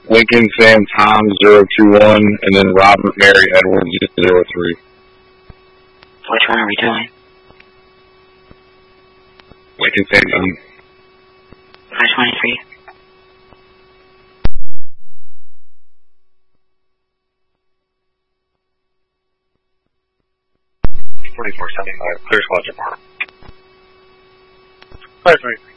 Lincoln Sam Tom 021, and then Robert Mary Edwards 03. Which one are we doing? Lincoln Sam Tom. 523. $44.75. Clear squad report. 523.